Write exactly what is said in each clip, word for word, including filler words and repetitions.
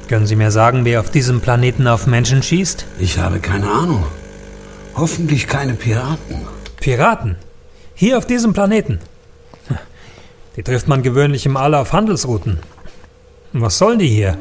Können Sie mir sagen, wer auf diesem Planeten auf Menschen schießt? Ich habe keine Ahnung. Hoffentlich keine Piraten. Piraten? Hier auf diesem Planeten? Die trifft man gewöhnlich im All auf Handelsrouten. Was sollen die hier?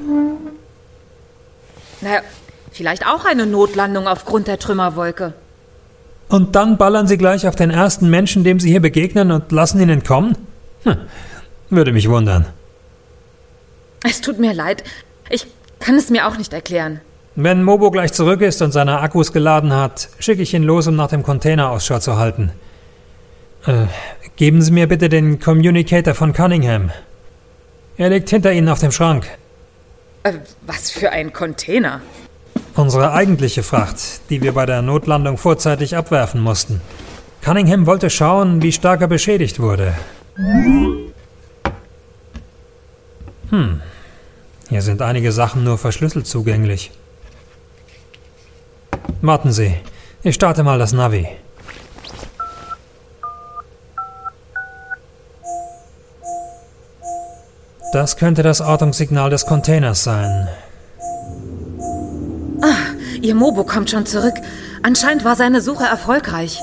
Naja, vielleicht auch eine Notlandung aufgrund der Trümmerwolke. Und dann ballern sie gleich auf den ersten Menschen, dem sie hier begegnen, und lassen ihn entkommen? Hm, würde mich wundern. Es tut mir leid. Ich kann es mir auch nicht erklären. Wenn Mobo gleich zurück ist und seine Akkus geladen hat, schicke ich ihn los, um nach dem Container Ausschau zu halten. Äh, geben Sie mir bitte den Communicator von Cunningham. Er liegt hinter Ihnen auf dem Schrank. Äh, was für ein Container? Unsere eigentliche Fracht, die wir bei der Notlandung vorzeitig abwerfen mussten. Cunningham wollte schauen, wie stark er beschädigt wurde. Hm, hier sind einige Sachen nur verschlüsselt zugänglich. Warten Sie, ich starte mal das Navi. Das könnte das Ortungssignal des Containers sein. Ah, Ihr Mobo kommt schon zurück. Anscheinend war seine Suche erfolgreich.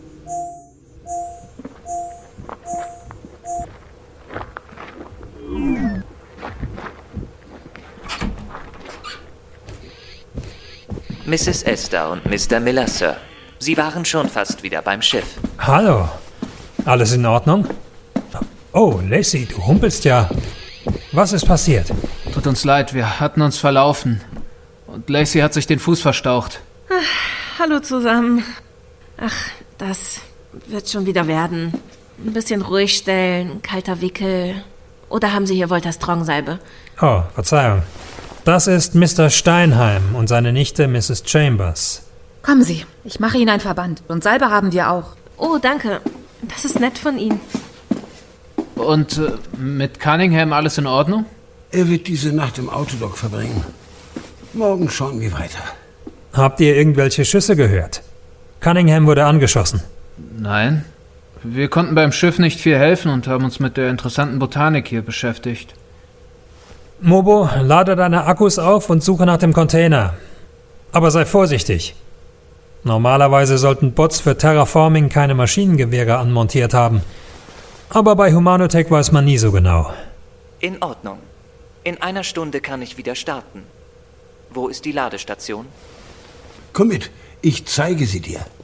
Misses Esther und Mister Miller, Sir. Sie waren schon fast wieder beim Schiff. Hallo. Alles in Ordnung? Oh, Lacey, du humpelst ja. Was ist passiert? Tut uns leid, wir hatten uns verlaufen. Und Lacey hat sich den Fuß verstaucht. Ach, hallo zusammen. Ach, das wird schon wieder werden. Ein bisschen ruhig stellen, kalter Wickel. Oder haben Sie hier Voltastron-Salbe? Oh, Verzeihung. Das ist Mister Steinheim und seine Nichte Misses Chambers. Kommen Sie, ich mache Ihnen ein Verband. Und Salbe haben wir auch. Oh, danke. Das ist nett von Ihnen. Und äh, mit Cunningham alles in Ordnung? Er wird diese Nacht im Autodock verbringen. Morgen schauen wir weiter. Habt ihr irgendwelche Schüsse gehört? Cunningham wurde angeschossen. Nein. Wir konnten beim Schiff nicht viel helfen und haben uns mit der interessanten Botanik hier beschäftigt. Mobo, lade deine Akkus auf und suche nach dem Container. Aber sei vorsichtig. Normalerweise sollten Bots für Terraforming keine Maschinengewehre anmontiert haben. Aber bei Humanotech weiß man nie so genau. In Ordnung. In einer Stunde kann ich wieder starten. Wo ist die Ladestation? Komm mit, ich zeige sie dir.